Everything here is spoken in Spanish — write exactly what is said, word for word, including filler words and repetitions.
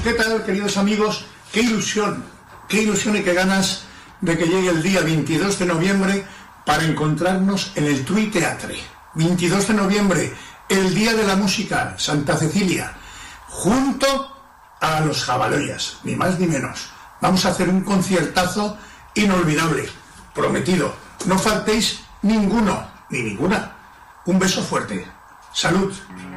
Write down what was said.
¿Qué tal, queridos amigos? Qué ilusión, qué ilusión y qué ganas de que llegue el día veintidós de noviembre para encontrarnos en el Tui Teatre. veintidós de noviembre, el Día de la Música, Santa Cecilia, junto a los Jabaleras, ni más ni menos. Vamos a hacer un conciertazo inolvidable, prometido. No faltéis ninguno, ni ninguna. Un beso fuerte. Salud.